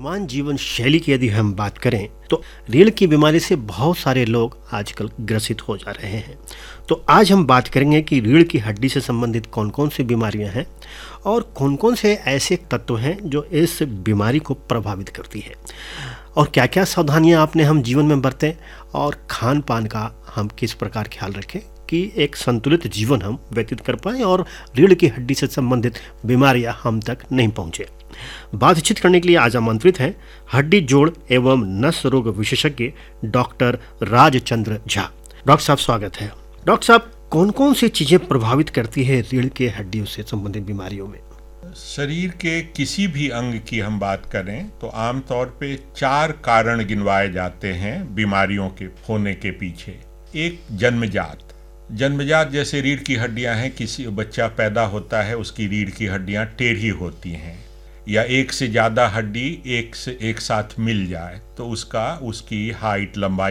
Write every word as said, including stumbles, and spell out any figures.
सामान्य जीवन शैली की यदि हम बात करें तो रीढ़ की बीमारी से बहुत सारे लोग आजकल ग्रसित हो जा रहे हैं। तो आज हम बात करेंगे कि रीढ़ की हड्डी से संबंधित कौन कौन सी बीमारियां हैं और कौन कौन से ऐसे तत्व हैं जो इस बीमारी को प्रभावित करती है और क्या क्या सावधानियां आपने हम जीवन में बरतें और खान पान का हम किस प्रकार ख्याल रखें कि एक संतुलित जीवन हम व्यतीत कर पाएं और रीढ़ की हड्डी से संबंधित बीमारियां हम तक नहीं पहुंचे। बातचीत करने के लिए आज आमंत्रित हैं हड्डी जोड़ एवं नस रोग विशेषज्ञ डॉक्टर राजचंद्र झा। डॉक्टर साहब स्वागत है। डॉक्टर साहब, कौन कौन सी चीजें प्रभावित करती है रीढ़ के हड्डियों से संबंधित बीमारियों में? शरीर के किसी भी अंग की हम बात करें तो आमतौर पे चार कारण गिनवाए जाते हैं बीमारियों के होने के पीछे। एक, जन्मजात। जन्मजात जैसे रीढ़ की हड्डियां हैं, किसी बच्चा पैदा होता है उसकी रीढ़ की हड्डियां टेढ़ी होती हैं या एक से ज़्यादा हड्डी एक से एक साथ मिल जाए तो उसका उसकी हाइट लंबाई